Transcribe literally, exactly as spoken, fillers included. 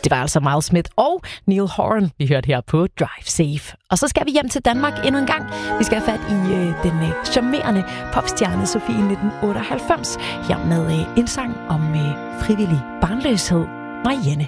Det var altså Miles Smith og Neil Horan, vi hørte her på Drive Safe. Og så skal vi hjem til Danmark endnu en gang. Vi skal have fat i øh, den øh, charmerende popstjerne Sofie nitten otteoghalvfems. Her med øh, en sang om øh, frivillig barnløshed. Marianne.